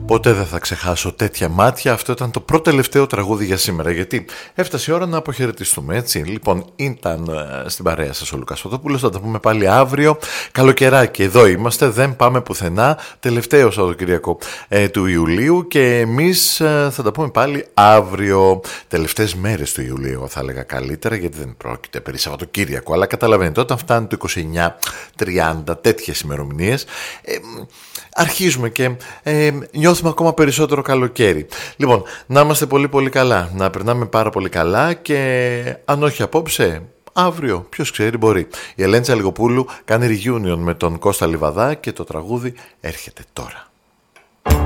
Ποτέ δεν θα ξεχάσω τέτοια μάτια. Αυτό ήταν το πρώτο τελευταίο τραγούδι για σήμερα, γιατί έφτασε η ώρα να αποχαιρετιστούμε, έτσι. Λοιπόν, ήταν στην παρέα σας ο Λουκάς Φωτόπουλος. Θα τα πούμε πάλι αύριο. Καλοκαιράκι, εδώ είμαστε, δεν πάμε πουθενά. Τελευταίο Σαββατοκύριακο του Ιουλίου και εμείς θα τα πούμε πάλι αύριο. Τελευταίες μέρες του Ιουλίου, θα έλεγα καλύτερα, γιατί δεν πρόκειται περί Σαββατοκύριακο. Αλλά καταλαβαίνετε, όταν φτάνει το 29-30, τέτοιες ημερομηνίες, αρχίζουμε και νιώθουμε ακόμα περισσότερο καλοκαίρι. Λοιπόν, να είμαστε πολύ πολύ καλά, να περνάμε πάρα πολύ καλά και αν όχι απόψε, αύριο, ποιος ξέρει, μπορεί. Η Ελένη Τσαλιγοπούλου κάνει reunion με τον Κώστα Λιβαδά και το τραγούδι έρχεται τώρα.